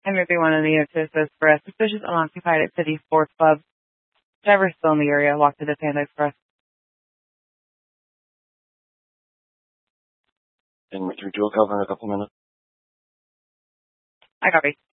Henry 31 in the unit to assist for a suspicious unoccupied at City Sports Club. Driver still in the area. Walk to the Panda Express. And 3-2 will cover in a couple minutes. I copy.